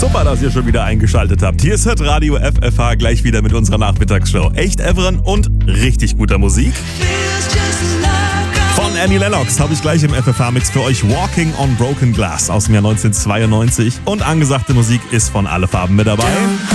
Super, dass ihr schon wieder eingeschaltet habt. Hier ist Radio FFH, gleich wieder mit unserer Nachmittagsshow. Echt Evren und richtig guter Musik. Von Annie Lennox habe ich gleich im FFH-Mix für euch Walking on Broken Glass aus dem Jahr 1992. Und angesagte Musik ist von Alle Farben mit dabei.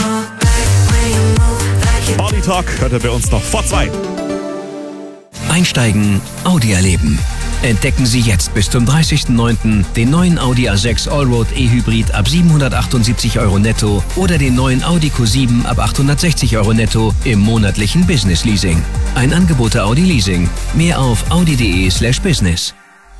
Body Talk hört ihr bei uns noch vor 2. Einsteigen, Audi erleben. Entdecken Sie jetzt bis zum 30.09. den neuen Audi A6 Allroad E-Hybrid ab 778 € netto oder den neuen Audi Q7 ab 860 € netto im monatlichen Business Leasing. Ein Angebot der Audi Leasing. Mehr auf audi.de/business.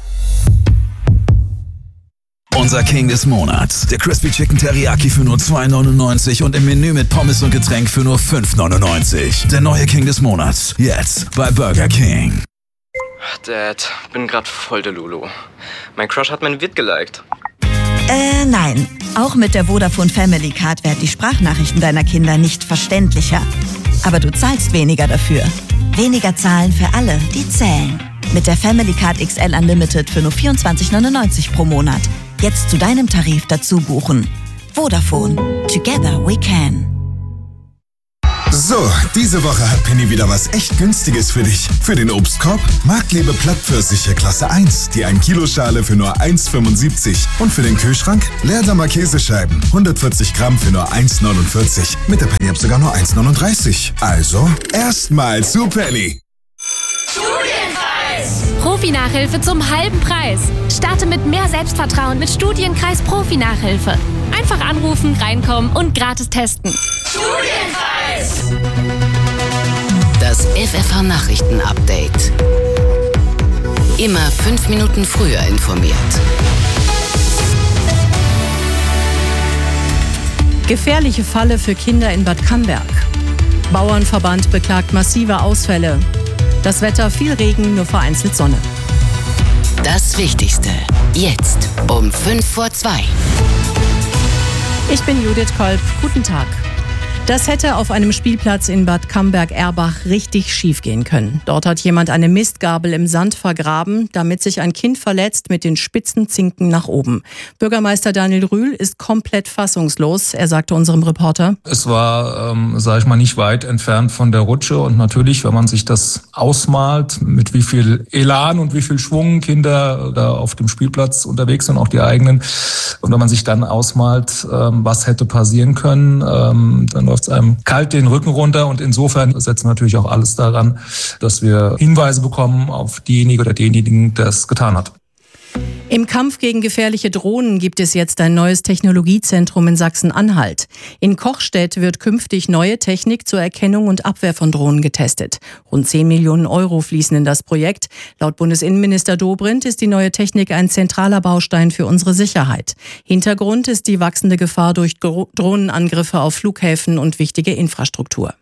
Unser King des Monats. Der Crispy Chicken Teriyaki für nur 2,99 und im Menü mit Pommes und Getränk für nur 5,99. Der neue King des Monats. Jetzt bei Burger King. Dad, bin grad voll der Lulu. Mein Crush hat mein Vid geliked. Nein. Auch mit der Vodafone Family Card werden die Sprachnachrichten deiner Kinder nicht verständlicher. Aber du zahlst weniger dafür. Weniger zahlen für alle, die zählen. Mit der Family Card XL Unlimited für nur 24,99 pro Monat. Jetzt zu deinem Tarif dazu buchen. Vodafone. Together we can. So, diese Woche hat Penny wieder was echt Günstiges für dich. Für den Obstkorb Marktlebe Plattpfirsiche Klasse 1, die 1 Kilo Schale für nur 1,75. Und für den Kühlschrank Leerdammer Käsescheiben, 140 Gramm für nur 1,49. Mit der Penny sogar nur 1,39. Also, erstmal zu Penny. Studienkreis! Profi-Nachhilfe zum halben Preis. Starte mit mehr Selbstvertrauen mit Studienkreis Profi-Nachhilfe. Einfach anrufen, reinkommen und gratis testen. Studienkreis! Das FFH-Nachrichten-Update. Immer 5 Minuten früher informiert. Gefährliche Falle für Kinder in Bad Camberg. Bauernverband beklagt massive Ausfälle. Das Wetter, viel Regen, nur vereinzelt Sonne. Das Wichtigste. Jetzt um 1:55. Ich bin Judith Kolb. Guten Tag. Das hätte auf einem Spielplatz in Bad Camberg-Erbach richtig schief gehen können. Dort hat jemand eine Mistgabel im Sand vergraben, damit sich ein Kind verletzt mit den spitzen Zinken nach oben. Bürgermeister Daniel Rühl ist komplett fassungslos. Er sagte unserem Reporter: Es war, nicht weit entfernt von der Rutsche. Und natürlich, wenn man sich das ausmalt, mit wie viel Elan und wie viel Schwung Kinder da auf dem Spielplatz unterwegs sind, auch die eigenen. Und wenn man sich dann ausmalt, was hätte passieren können, dann läuft es einem kalt den Rücken runter. Und insofern setzen wir natürlich auch alles daran, dass wir Hinweise bekommen auf diejenige oder denjenigen, der es getan hat. Im Kampf gegen gefährliche Drohnen gibt es jetzt ein neues Technologiezentrum in Sachsen-Anhalt. In Kochstedt wird künftig neue Technik zur Erkennung und Abwehr von Drohnen getestet. Rund 10 Millionen € fließen in das Projekt. Laut Bundesinnenminister Dobrindt ist die neue Technik ein zentraler Baustein für unsere Sicherheit. Hintergrund ist die wachsende Gefahr durch Drohnenangriffe auf Flughäfen und wichtige Infrastruktur.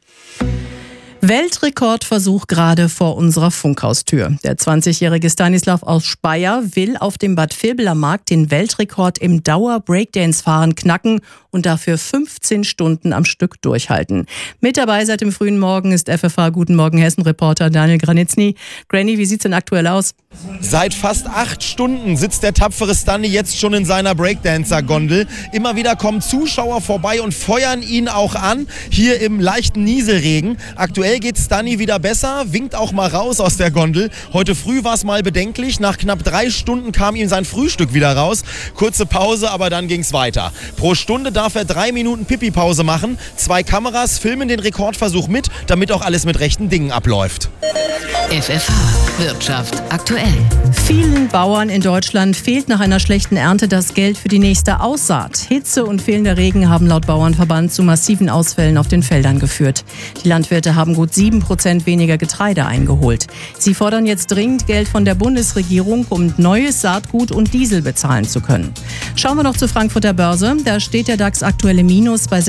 Weltrekordversuch gerade vor unserer Funkhaustür. Der 20-jährige Stanislav aus Speyer will auf dem Bad Vilbeler Markt den Weltrekord im Dauer-Breakdance-Fahren knacken und dafür 15 Stunden am Stück durchhalten. Mit dabei seit dem frühen Morgen ist FFH Guten Morgen Hessen-Reporter Daniel Granitzny. Granny, wie sieht's denn aktuell aus? Seit fast 8 Stunden sitzt der tapfere Stani jetzt schon in seiner Breakdancer-Gondel. Immer wieder kommen Zuschauer vorbei und feuern ihn auch an, hier im leichten Nieselregen. Aktuell geht Stani wieder besser, winkt auch mal raus aus der Gondel. Heute früh war es mal bedenklich. Nach knapp 3 Stunden kam ihm sein Frühstück wieder raus. Kurze Pause, aber dann ging's weiter. Pro Stunde darf er 3 Minuten Pipi-Pause machen. 2 Kameras filmen den Rekordversuch mit, damit auch alles mit rechten Dingen abläuft. FFH Wirtschaft aktuell. Vielen Bauern in Deutschland fehlt nach einer schlechten Ernte das Geld für die nächste Aussaat. Hitze und fehlender Regen haben laut Bauernverband zu massiven Ausfällen auf den Feldern geführt. Die Landwirte haben gut 7% weniger Getreide eingeholt. Sie fordern jetzt dringend Geld von der Bundesregierung, um neues Saatgut und Diesel bezahlen zu können. Schauen wir noch zur Frankfurter Börse. Da steht der DAX aktuell im Minus bei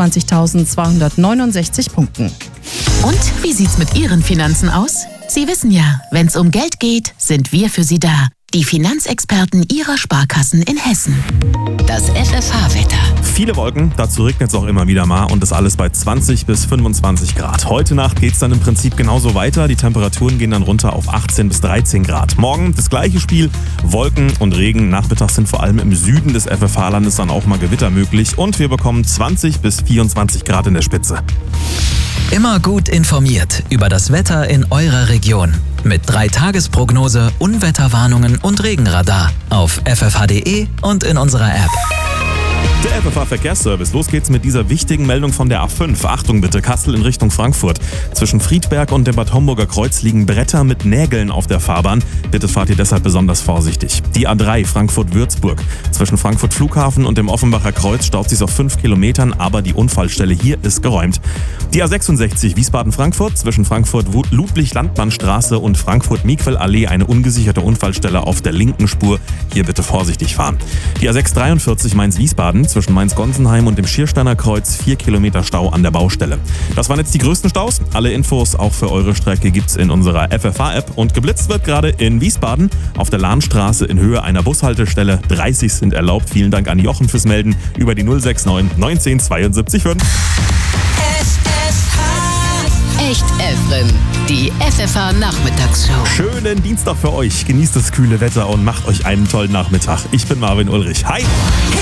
26.269 Punkten. Und wie sieht's mit Ihren Finanzen aus? Sie wissen ja, wenn's um Geld geht, sind wir für Sie da. Die Finanzexperten Ihrer Sparkassen in Hessen. Das FFH-Wetter. Viele Wolken, dazu regnet es auch immer wieder mal und das alles bei 20 bis 25 Grad. Heute Nacht geht es dann im Prinzip genauso weiter. Die Temperaturen gehen dann runter auf 18 bis 13 Grad. Morgen das gleiche Spiel, Wolken und Regen. Nachmittags sind vor allem im Süden des FFH-Landes dann auch mal Gewitter möglich und wir bekommen 20 bis 24 Grad in der Spitze. Immer gut informiert über das Wetter in eurer Region. Mit 3-Tages-Prognose, Unwetterwarnungen und Regenradar auf ffh.de und in unserer App. Der FFH-Verkehrsservice. Los geht's mit dieser wichtigen Meldung von der A5. Achtung bitte, Kassel in Richtung Frankfurt. Zwischen Friedberg und dem Bad Homburger Kreuz liegen Bretter mit Nägeln auf der Fahrbahn. Bitte fahrt ihr deshalb besonders vorsichtig. Die A3 Frankfurt-Würzburg. Zwischen Frankfurt Flughafen und dem Offenbacher Kreuz staut sich's auf 5 Kilometern, aber die Unfallstelle hier ist geräumt. Die A66 Wiesbaden-Frankfurt. Zwischen Frankfurt-Ludwig-Landmann-Straße und Frankfurt-Miquel-Allee eine ungesicherte Unfallstelle auf der linken Spur. Hier bitte vorsichtig fahren. Die A643 Mainz-Wiesbaden. Zwischen Mainz-Gonsenheim und dem Schiersteiner Kreuz 4 Kilometer Stau an der Baustelle. Das waren jetzt die größten Staus. Alle Infos auch für eure Strecke gibt's in unserer FFH-App. Und geblitzt wird gerade in Wiesbaden auf der Lahnstraße in Höhe einer Bushaltestelle. 30 sind erlaubt. Vielen Dank an Jochen fürs Melden über die 069 19 72 5. Echt Efren, die FFH-Nachmittagsshow. Schönen Dienstag für euch. Genießt das kühle Wetter und macht euch einen tollen Nachmittag. Ich bin Marvin Ulrich. Hi!